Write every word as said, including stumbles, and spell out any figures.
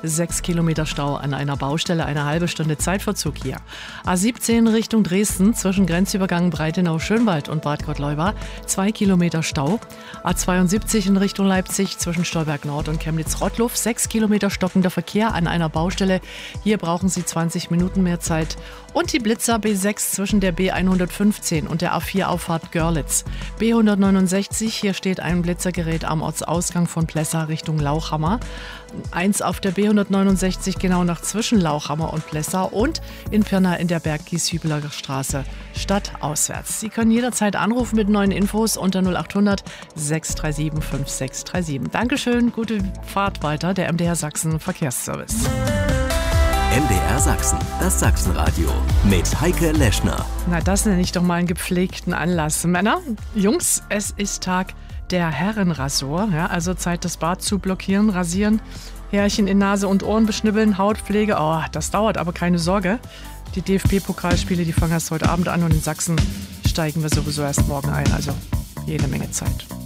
sechs Kilometer Stau an einer Baustelle, eine halbe Stunde Zeitverzug hier. A siebzehn Richtung Dresden zwischen Grenzübergang Breitenau-Schönwald und Bad Gottleuba, zwei Kilometer Stau. A zweiundsiebzig in Richtung Leipzig zwischen Stolberg Nord und Chemnitz-Rottluff, sechs Kilometer stockender Verkehr an einer Baustelle. Hier brauchen Sie zwanzig Minuten mehr Zeit. Und die Blitzer B sechs zwischen der B hundertfünfzehn und der A vier Auffahrt Görlitz. B hundertneunundsechzig, hier steht ein Blitzergerät am Ortsausgang von Plessa Richtung Lauchhammer. Eins auf der B hundertneunundsechzig genau nach zwischen Lauchhammer und Plessa und in Pirna in der Berg-Gieshübeler Straße stadtauswärts. Sie können jederzeit anrufen mit neuen Infos unter null acht hundert sechs drei sieben fünf sechs drei sieben. Dankeschön, gute Fahrt weiter, der M D R Sachsen Verkehrsservice. M D R Sachsen, das Sachsenradio mit Heike Leschner. Na, das nenne ich doch mal einen gepflegten Anlass. Männer, Jungs, es ist Tag der Herrenrasur. Ja, also Zeit, das Bad zu blockieren, rasieren, Härchen in Nase und Ohren beschnibbeln, Hautpflege. Oh, das dauert, aber keine Sorge. Die D F B-Pokalspiele, die fangen erst heute Abend an und in Sachsen steigen wir sowieso erst morgen ein. Also jede Menge Zeit.